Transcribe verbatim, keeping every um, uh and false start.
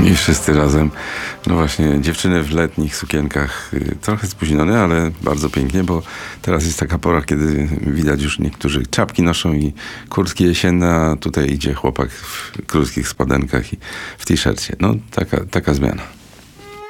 I wszyscy razem. No właśnie, dziewczyny w letnich sukienkach, y, trochę spóźnione, ale bardzo pięknie, bo teraz jest taka pora, kiedy widać już niektórzy czapki noszą i kurtki jesienne, a tutaj idzie chłopak w krótkich spadenkach i w t-shircie. No taka, taka zmiana.